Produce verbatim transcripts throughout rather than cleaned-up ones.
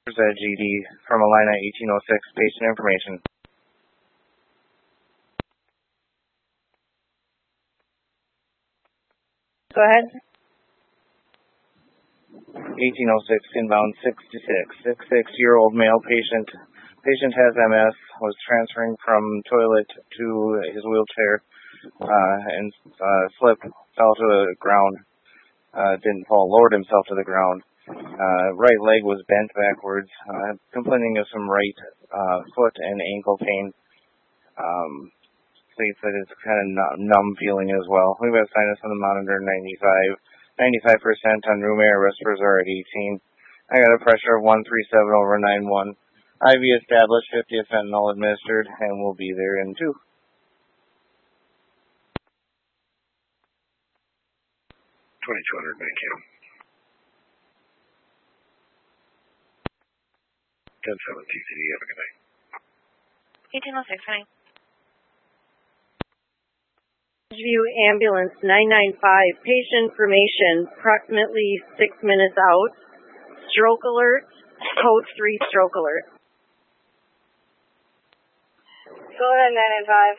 There's a G D from Alina eighteen oh six, patient information. Go ahead. eighteen oh six, inbound sixty-six, sixty-six-year-old male patient. Patient has M S, was transferring from toilet to his wheelchair, uh, and uh, slipped, fell to the ground, uh, didn't fall, lowered himself to the ground. Uh, right leg was bent backwards, uh, complaining of some right uh, foot and ankle pain. Um, states that it's kind of numb feeling as well. We've got sinus on the monitor, ninety-five, ninety-five percent on room air, respirators are at eighteen. I got a pressure of one thirty-seven over ninety-one. I V established, fifty of fentanyl administered, and we'll be there in two. twenty-two hundred, thank you. ten seven T C D, have a good night. eighteen oh six, honey. View ambulance nine nine five, patient information, approximately six minutes out. Stroke alert, code three stroke alert. Go ahead, nine nine five.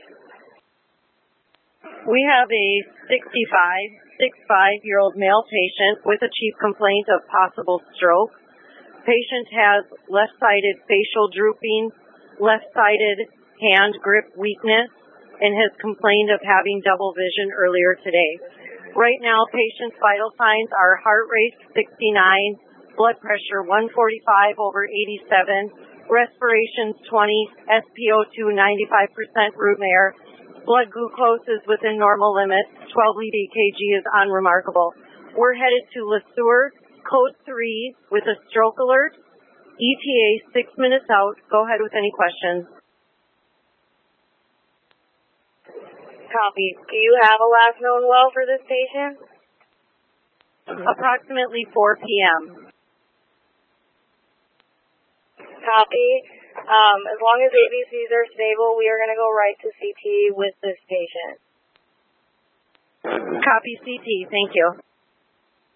We have a sixty-five, sixty-five-year-old male patient with a chief complaint of possible stroke. Patient has left-sided facial drooping, left-sided hand grip weakness, and has complained of having double vision earlier today. Right now, patient's vital signs are heart rate sixty-nine, blood pressure one forty-five over eighty-seven, respirations twenty, S P O two ninety-five percent room air, blood glucose is within normal limits, twelve lead E K G is unremarkable. We're headed to LeSueur, code three with a stroke alert, E T A six minutes out. Go ahead with any questions. Copy. Do you have a last known well for this patient? Approximately four p.m. Copy. Um, as long as A B Cs are stable, we are going to go right to C T with this patient. Copy C T. Thank you.